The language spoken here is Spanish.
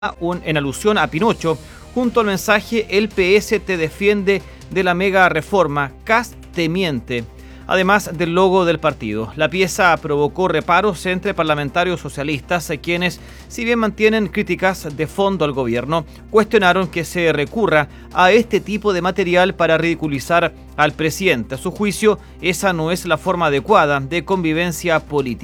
en alusión a Pinocho, junto al mensaje "El PS te defiende" de la mega reforma, Kast te miente, además del logo del partido. La pieza provocó reparos entre parlamentarios socialistas, quienes, si bien mantienen críticas de fondo al gobierno, cuestionaron que se recurra a este tipo de material para ridiculizar al presidente. A su juicio, esa no es la forma adecuada de convivencia política.